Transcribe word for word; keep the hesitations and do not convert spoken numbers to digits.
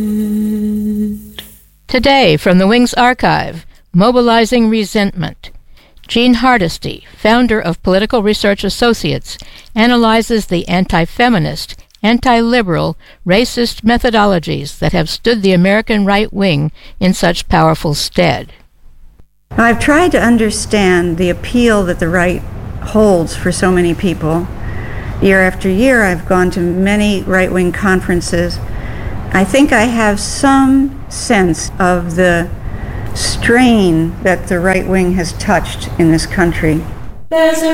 Today, from the Wings Archive, Mobilizing Resentment. Jean Hardesty, founder of Political Research Associates, analyzes the anti-feminist, anti-liberal, racist methodologies that have stood the American right wing in such powerful stead. I've tried to understand the appeal that the right holds for so many people. Year after year, I've gone to many right-wing conferences. I think I have some sense of the strain that the right wing has touched in this country. There's a